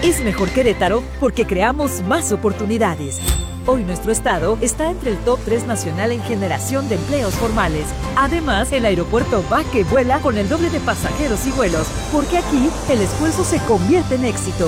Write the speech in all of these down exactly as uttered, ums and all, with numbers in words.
Es mejor Querétaro porque creamos más oportunidades. Hoy nuestro estado está entre el top tres nacional en generación de empleos formales. Además, el aeropuerto va que vuela con el doble de pasajeros y vuelos, porque aquí el esfuerzo se convierte en éxito.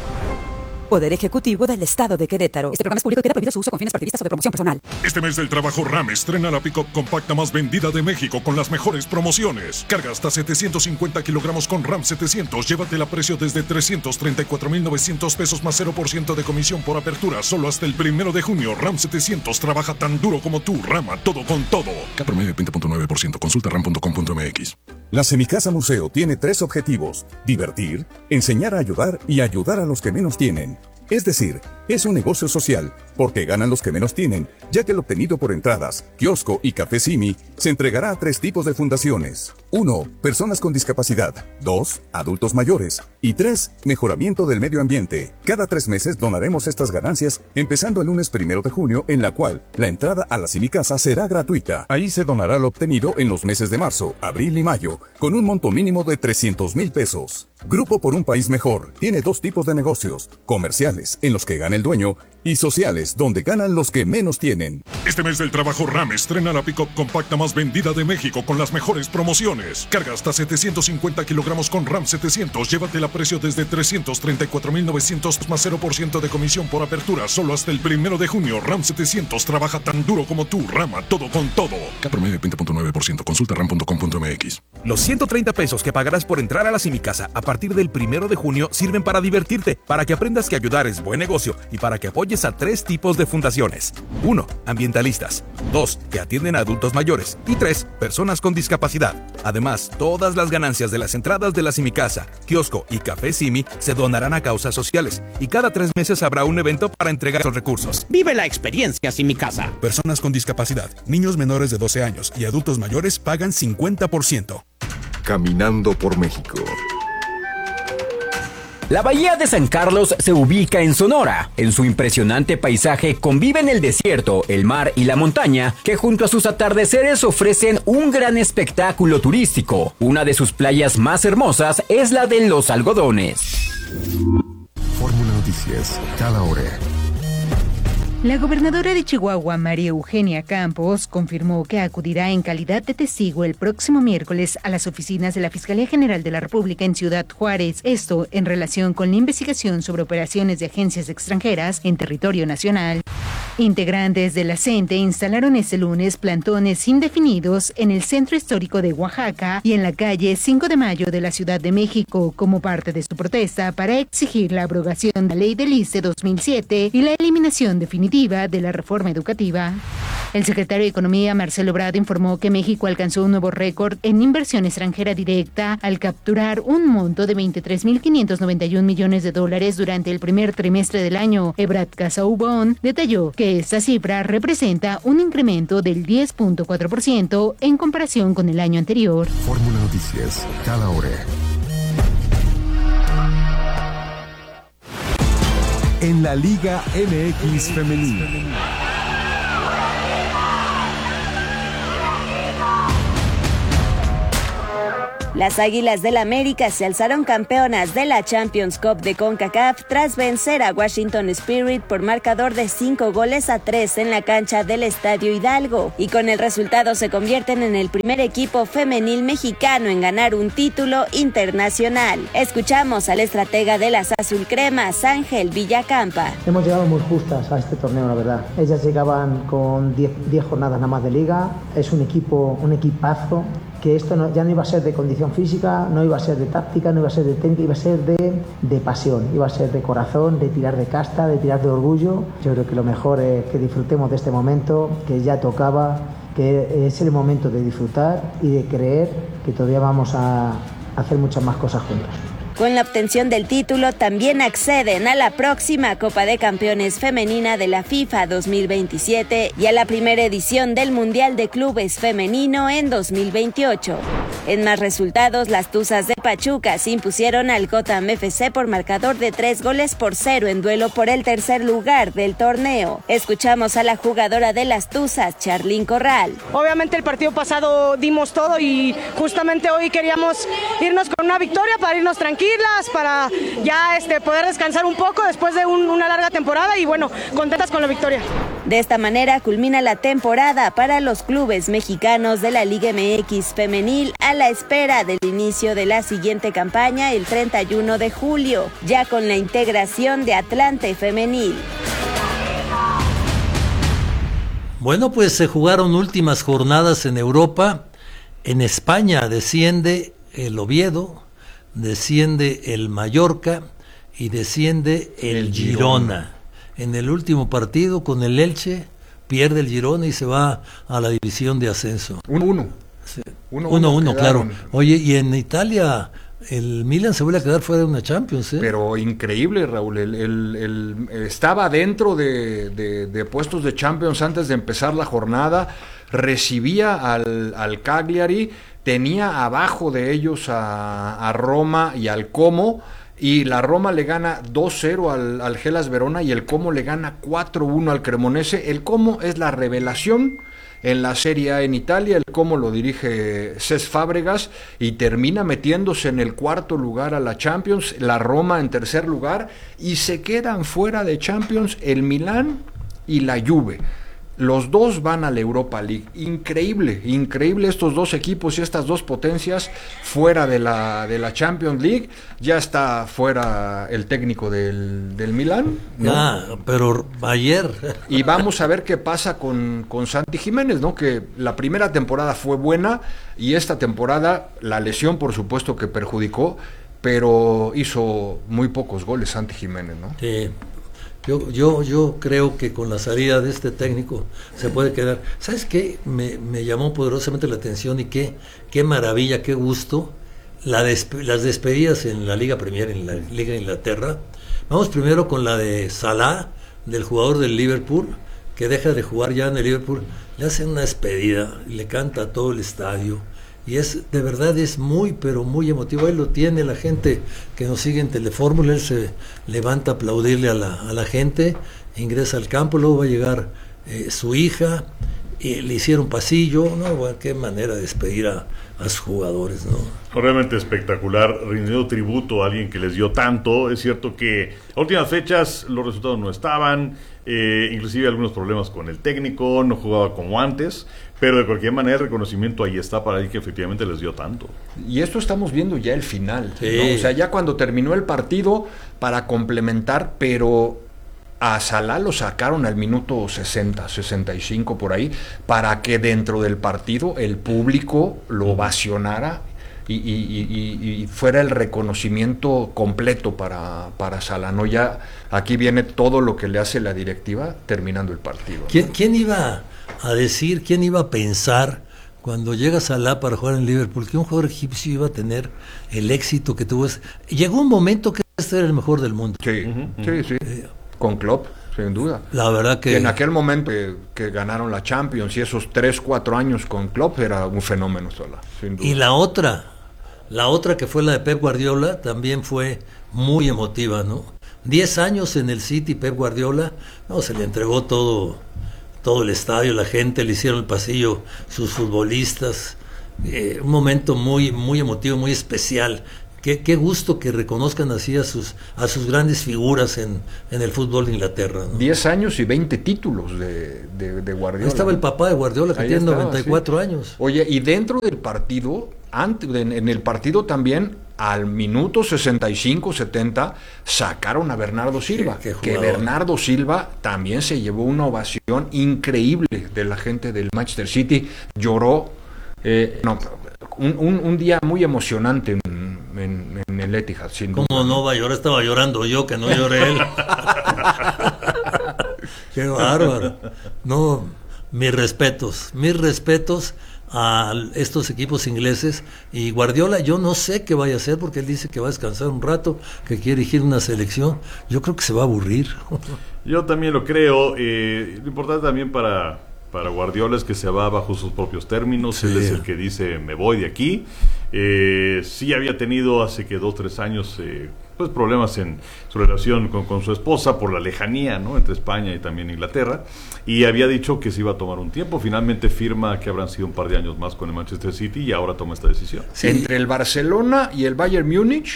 Poder Ejecutivo del Estado de Querétaro. Este programa es público y queda prohibido su uso con fines partidistas o de promoción personal. Este mes del trabajo RAM estrena la pick-up compacta más vendida de México con las mejores promociones. Carga hasta setecientos cincuenta kilogramos con RAM setecientos. Llévatela a precio desde trescientos treinta y cuatro mil novecientos pesos más cero por ciento de comisión por apertura. Solo hasta el primero de junio. RAM setecientos trabaja tan duro como tú. Rama todo con todo. K promedio veinte punto nueve por ciento. Consulta ram punto com punto m x. La Semicasa Museo tiene tres objetivos: divertir, enseñar a ayudar y ayudar a los que menos tienen. Es decir, es un negocio social, porque ganan los que menos tienen, ya que el obtenido por entradas, kiosco y café Simi se entregará a tres tipos de fundaciones. uno. Personas con discapacidad. dos. Adultos mayores. Y tres. Mejoramiento del medio ambiente. Cada tres meses donaremos estas ganancias, empezando el lunes primero de junio, en la cual la entrada a la Semicasa será gratuita. Ahí se donará lo obtenido en los meses de marzo, abril y mayo, con un monto mínimo de trescientos mil pesos. Grupo por un País Mejor tiene dos tipos de negocios: comerciales, en los que gana el dueño, y sociales, donde ganan los que menos tienen. Este mes del trabajo RAM estrena la pick-up compacta más vendida de México con las mejores promociones. Carga hasta setecientos cincuenta kilogramos con RAM setecientos. Llévatela a precio desde trescientos treinta y cuatro mil novecientos más cero por ciento de comisión por apertura. Solo hasta el primero de junio. RAM setecientos trabaja tan duro como tú. Rama todo con todo. K promedio veinte punto nueve por ciento. Consulta ram punto com punto m x. Los ciento treinta pesos que pagarás por entrar a la Semicasa a partir del primero de junio sirven para divertirte, para que aprendas que ayudar es buen negocio y para que apoyes a tres tipos de fundaciones. uno. Ambientalistas. dos. Que atienden a adultos mayores. Y tres. Personas con discapacidad. Además, todas las ganancias de las entradas de la Semicasa, kiosco y café Simi se donarán a causas sociales. Y cada tres meses habrá un evento para entregar esos recursos. Vive la experiencia Semicasa. Personas con discapacidad, niños menores de doce años y adultos mayores pagan cincuenta por ciento. Caminando por México. La Bahía de San Carlos se ubica en Sonora. En su impresionante paisaje conviven el desierto, el mar y la montaña, que junto a sus atardeceres ofrecen un gran espectáculo turístico. Una de sus playas más hermosas es la de Los Algodones. Fórmula Noticias, cada hora. La gobernadora de Chihuahua, María Eugenia Campos, confirmó que acudirá en calidad de testigo el próximo miércoles a las oficinas de la Fiscalía General de la República en Ciudad Juárez. Esto en relación con la investigación sobre operaciones de agencias extranjeras en territorio nacional. Integrantes de la CENTE instalaron este lunes plantones indefinidos en el centro histórico de Oaxaca y en la calle cinco de mayo de la Ciudad de México como parte de su protesta para exigir la abrogación de la Ley del I C E dos mil siete y la eliminación definitiva de la reforma educativa. El secretario de Economía, Marcelo Ebrard, informó que México alcanzó un nuevo récord en inversión extranjera directa al capturar un monto de veintitrés mil quinientos noventa y un millones de dólares durante el primer trimestre del año. Ebrard Casaubon detalló que esta cifra representa un incremento del diez punto cuatro por ciento en comparación con el año anterior. Fórmula Noticias, cada hora. En la Liga M X Femenil. Las Águilas del América se alzaron campeonas de la Champions Cup de CONCACAF tras vencer a Washington Spirit por marcador de cinco goles a tres en la cancha del Estadio Hidalgo, y con el resultado se convierten en el primer equipo femenil mexicano en ganar un título internacional. Escuchamos al estratega de las azulcremas, Ángel Villacampa. Hemos llegado muy justas a este torneo, la verdad. Ellas llegaban con diez jornadas nada más de liga. Es un equipo, un equipazo, que esto no, ya no iba a ser de condición física, no iba a ser de táctica, no iba a ser de técnica, iba a ser de, de pasión, iba a ser de corazón, de tirar de casta, de tirar de orgullo. Yo creo que lo mejor es que disfrutemos de este momento, que ya tocaba, que es el momento de disfrutar y de creer que todavía vamos a hacer muchas más cosas juntos. Con la obtención del título también acceden a la próxima Copa de Campeones Femenina de la FIFA dos mil veintisiete y a la primera edición del Mundial de Clubes Femenino en dos mil veintiocho. En más resultados, las Tuzas de Pachuca se impusieron al Gotham F C por marcador de tres goles por cero en duelo por el tercer lugar del torneo. Escuchamos a la jugadora de las Tuzas, Charlín Corral. Obviamente el partido pasado dimos todo y justamente hoy queríamos irnos con una victoria para irnos tranquilos tranquilas, para ya este, poder descansar un poco después de un, una larga temporada y bueno, contentas con la victoria. De esta manera culmina la temporada para los clubes mexicanos de la Liga M X femenil a la espera del inicio de la siguiente campaña el treinta y uno de julio, ya con la integración de Atlante femenil. Bueno, pues se jugaron últimas jornadas en Europa. En España desciende el Oviedo, desciende el Mallorca y desciende el, el Girona. Girona. En el último partido con el Elche pierde el Girona y se va a la división de ascenso. uno uno. Sí. uno uno, claro. Oye, y en Italia el Milan se vuelve a quedar fuera de una Champions, ¿eh? Pero increíble, Raúl. El, el, el, estaba dentro de, de, de puestos de Champions antes de empezar la jornada. Recibía al, al Cagliari, tenía abajo de ellos a, a Roma y al Como. Y la Roma le gana dos cero al, al Hellas Verona y el Como le gana cuatro uno al Cremonese. El Como es la revelación en la Serie A en Italia. El Como lo dirige Cesc Fábregas y termina metiéndose en el cuarto lugar a la Champions. La Roma en tercer lugar y se quedan fuera de Champions el Milán y la Juve. Los dos van a la Europa League. Increíble, increíble estos dos equipos y estas dos potencias fuera de la, de la Champions League. Ya está fuera el técnico del, del Milán, ¿no? Ah, pero ayer. Y vamos a ver qué pasa con, con Santi Jiménez, ¿no? Que la primera temporada fue buena y esta temporada la lesión por supuesto que perjudicó, pero hizo muy pocos goles Santi Jiménez, ¿no? Sí. Yo, yo, yo creo que con la salida de este técnico se puede quedar. ¿Sabes qué? Me, me llamó poderosamente la atención y qué, qué maravilla, qué gusto la despe- las despedidas en la Liga Premier, en la Liga de Inglaterra. Vamos primero con la de Salah, del jugador del Liverpool, que deja de jugar ya en el Liverpool. Le hacen una despedida, le canta a todo el estadio. Y es, de verdad, es muy, pero muy emotivo. Ahí lo tiene la gente que nos sigue en Telefórmula. Él se levanta a aplaudirle a la, a la gente, ingresa al campo, luego va a llegar eh, su hija, y le hicieron pasillo. No, bueno, qué manera de despedir a, a sus jugadores, ¿no? Realmente espectacular, rindiendo tributo a alguien que les dio tanto. Es cierto que a últimas fechas los resultados no estaban, eh, inclusive algunos problemas con el técnico, no jugaba como antes, pero de cualquier manera el reconocimiento ahí está para alguien que efectivamente les dio tanto. Y esto estamos viendo ya el final, sí, ¿no? O sea, ya cuando terminó el partido para complementar, pero a Salah lo sacaron al minuto sesenta, sesenta y cinco por ahí, para que dentro del partido el público lo ovacionara y, y, y, y fuera el reconocimiento completo para, para Salah, ¿no? Ya aquí viene todo lo que le hace la directiva terminando el partido, ¿no? ¿Quién, quién iba a decir, quién iba a pensar cuando llega Salah para jugar en Liverpool que un jugador egipcio iba a tener el éxito que tuvo? Llegó un momento que este era el mejor del mundo. Sí, uh-huh. sí, sí. Eh, con Klopp, sin duda. La verdad que... En aquel momento que, que ganaron la Champions y esos tres, cuatro años con Klopp era un fenómeno sola, sin duda. Y la otra, la otra que fue la de Pep Guardiola, también fue muy emotiva, ¿no? Diez años en el City, Pep Guardiola, no, se le entregó todo, todo el estadio, la gente, le hicieron el pasillo, sus futbolistas, eh, un momento muy, muy emotivo, muy especial. Qué, qué gusto que reconozcan así a sus a sus grandes figuras en, en el fútbol de Inglaterra, ¿no? Diez años y veinte títulos de, de, de Guardiola. Ahí estaba el papá de Guardiola, que Ahí tiene estaba, noventa y cuatro sí. años. Oye, y dentro del partido, antes, en, en el partido también, al minuto sesenta y cinco, setenta, sacaron a Bernardo Silva. Qué, qué que Bernardo Silva también se llevó una ovación increíble de la gente del Manchester City. Lloró. Eh, no, un, un, un día muy emocionante en, en, en el Etihad, sin duda. ¿Cómo no va a llorar? Estaba llorando yo, que no lloré él. Qué bárbaro. No, mis respetos, mis respetos a estos equipos ingleses. Y Guardiola, yo no sé qué vaya a hacer, porque él dice que va a descansar un rato, que quiere dirigir una selección. Yo creo que se va a aburrir. Yo también lo creo. Eh, lo importante también para... Para Guardiola es que se va bajo sus propios términos, sí. Él es el que dice me voy de aquí. Eh, sí había tenido hace que dos, tres años eh, pues problemas en su relación con, con su esposa por la lejanía, ¿no? Entre España y también Inglaterra, y había dicho que se iba a tomar un tiempo. Finalmente firma que habrán sido un par de años más con el Manchester City y ahora toma esta decisión. Sí. Entre el Barcelona y el Bayern Múnich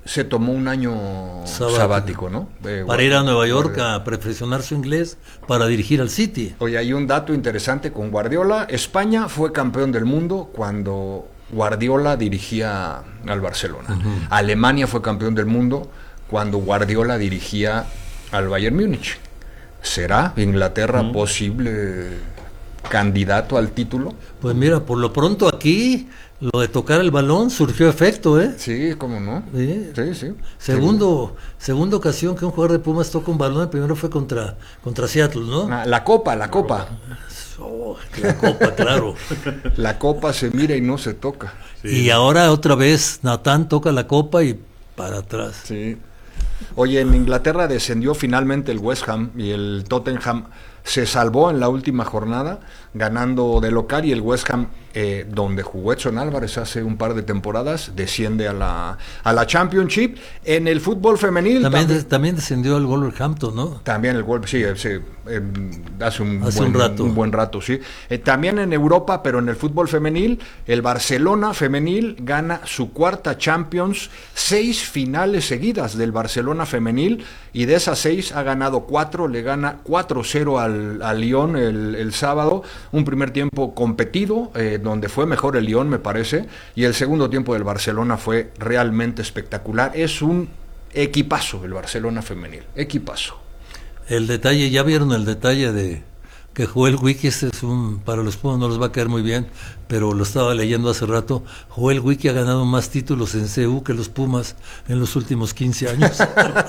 se tomó un año sabático, sabático ¿no? Eh, para ir a Nueva York Guardiola. A perfeccionar su inglés para dirigir al City. Oye, hay un dato interesante con Guardiola. España fue campeón del mundo cuando Guardiola dirigía al Barcelona. Uh-huh. Alemania fue campeón del mundo cuando Guardiola dirigía al Bayern Múnich. ¿Será Inglaterra uh-huh. posible candidato al título? Pues mira, por lo pronto aquí lo de tocar el balón surgió efecto, ¿eh? Sí, cómo no. Sí, sí. sí. Segundo, sí. Segunda ocasión que un jugador de Pumas toca un balón, el primero fue contra, contra Seattle, ¿no? La, la copa, la copa. Oh, la copa, claro. La copa se mira y no se toca. Sí. Y ahora otra vez Natán toca la copa y para atrás. Sí. Oye, en Inglaterra descendió finalmente el West Ham y el Tottenham se salvó en la última jornada ganando de local, y el West Ham, eh, donde jugó Edson Álvarez hace un par de temporadas, desciende a la a la Championship. En el fútbol femenil también, también, de, también descendió el Wolverhampton, ¿no? También el Wolverhampton, sí, sí eh, hace, un, hace buen, un rato un buen rato, sí. Eh, también en Europa, pero en el fútbol femenil, el Barcelona femenil gana su cuarta Champions, seis finales seguidas del Barcelona femenil, y de esas seis ha ganado cuatro, le gana cuatro cero al, al Lyon el, el sábado. Un primer tiempo competido, eh, donde fue mejor el Lyon, me parece, y el segundo tiempo del Barcelona fue realmente espectacular. Es un equipazo el Barcelona femenil, equipazo. El detalle, ya vieron el detalle de que Joel Wiki, este es un, para los Pumas no les va a caer muy bien, pero lo estaba leyendo hace rato. Joel Wiki ha ganado más títulos en C U que los Pumas en los últimos quince años.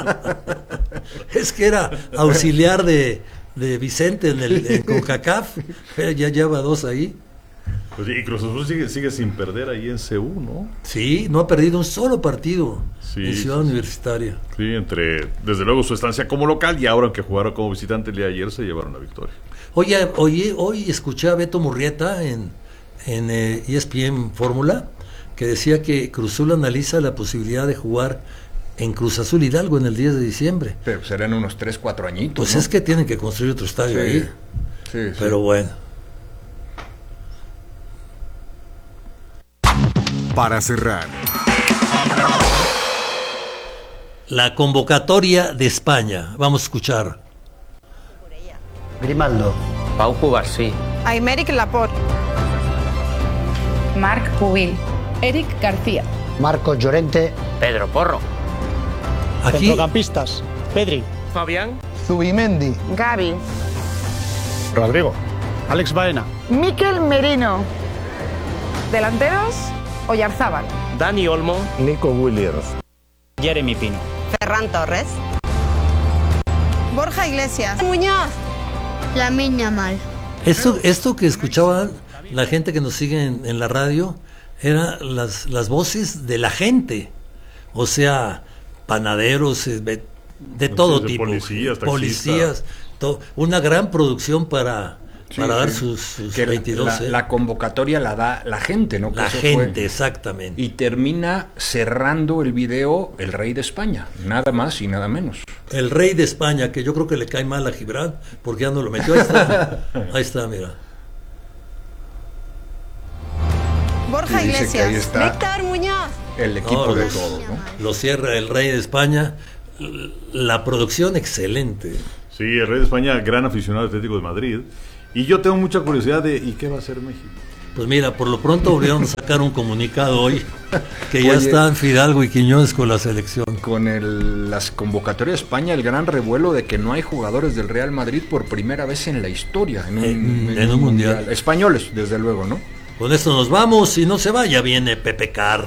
Es que era auxiliar de de Vicente en el en CONCACAF, ya lleva dos ahí. Pues, y Cruz Azul sigue, sigue sin perder ahí en C U, ¿no? Sí, no ha perdido un solo partido sí, en Ciudad sí, Universitaria. Sí, entre, desde luego, su estancia como local, y ahora, aunque jugaron como visitante el día de ayer, se llevaron la victoria. Oye, oye hoy escuché a Beto Murrieta en, en eh, E S P N Fórmula, que decía que Cruz Azul analiza la posibilidad de jugar en Cruz Azul Hidalgo en el diez de diciembre. Pero serán unos tres, cuatro añitos. Pues ¿no? Es que tienen que construir otro estadio sí, ahí. Sí, sí. Pero bueno. Para cerrar, la convocatoria de España. Vamos a escuchar. Grimaldo. Pau Cubarsí. Aymeric Laporte. Marc Pubil. Eric García. Marcos Llorente. Pedro Porro. Aquí. Centrocampistas. Pedri. Fabián. Zubimendi. Gavi. Rodrigo. Alex Baena. Mikel Merino. Delanteros. Oyarzábal. Dani Olmo. Nico Williams. Jeremy Pino. Ferran Torres. Borja Iglesias. Muñoz. Lamine Yamal. Esto, esto que escuchaban la gente que nos sigue en, en la radio eran las, las voces de la gente. O sea, panaderos, de, de todo de tipo. Policías, policías to, una gran producción para, sí, para sí. dar sus, sus que veintidós. La, eh. la convocatoria la da la gente, ¿no? Que la eso gente, fue. exactamente. Y termina cerrando el video el rey de España, nada más y nada menos. El rey de España, que yo creo que le cae mal a Gibran, porque ya no lo metió. Ahí está, ahí está, mira. Borja Iglesias. Víctor Muñoz. El equipo no, de los, todos, ¿no? Lo cierra el rey de España. La producción excelente. Sí, el rey de España, gran aficionado al Atlético de Madrid. Y yo tengo mucha curiosidad de ¿y qué va a hacer México? Pues mira, por lo pronto volvieron a sacar un comunicado hoy que ya Oye, están Fidalgo y Quiñones con la selección. Con el, las convocatorias de España, el gran revuelo de que no hay jugadores del Real Madrid por primera vez en la historia. En un, en, en un mundial. mundial. Españoles, desde luego, ¿no? Con esto nos vamos y no se vaya, viene Pepe Carr.